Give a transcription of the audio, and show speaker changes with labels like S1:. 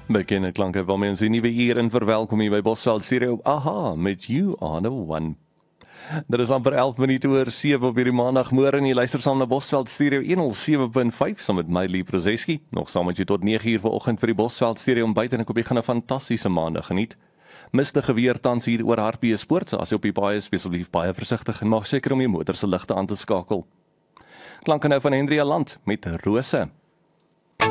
S1: Bekende klanke van mense die nuwe uur in verwelkom hier by Bosveld Stereo. Aha, met You Are The One. Dit is amper 11 minute oor 7 op hierdie maandagmôre en jy luister saam na Bosveld Stereo 107.5 saam met my Lee Prozeski. Nog saam met jy tot 9 uur vanoggend vir die Bosveld Stereo ontbyt en ek hoop jy gaan 'n fantastiese maandag geniet. Mistige weer tans hier oor Hartbeespoort, so as jy op die paaie spesifiek baie versigtig en maak seker om jou motor se ligte aan te skakel. Klanke nou van Hendria Land met Rose.